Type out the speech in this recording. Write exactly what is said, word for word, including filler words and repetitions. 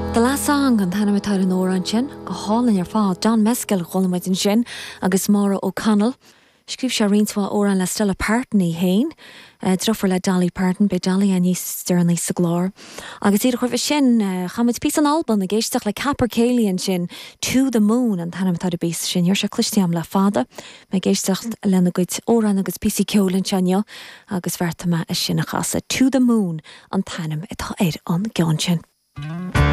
The last song an tanna matá an óran sin go hálan ar fád John Mescal cholamid in sin agus Maura O'Connell. Scríb sé rinsá óran le Stella Parton hain, uh, drofar le Dolly Parton be Dolly a níos sternlí sa glár. Agus iad chuir sin uh, chamid pís an album a géisteach le Capper Céilian sin To the Moon an tanna matá bís sin ir se clisteam le fada me géisteach lena goid óran agus písí ceolin sinne agus bhartama a sin a chasa To the Moon an tanam itá éir an gceann sin.